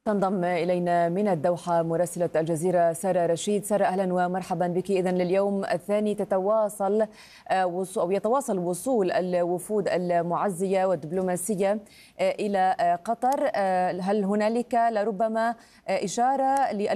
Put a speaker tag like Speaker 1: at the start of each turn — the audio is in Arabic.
Speaker 1: تنضم إلينا من الدوحة مراسلة الجزيرة سارة رشيد. سارة، أهلا ومرحبا بك. إذن لليوم الثاني يتواصل وصول الوفود المعزية والدبلوماسية إلى قطر. هل هنالك لربما إشارة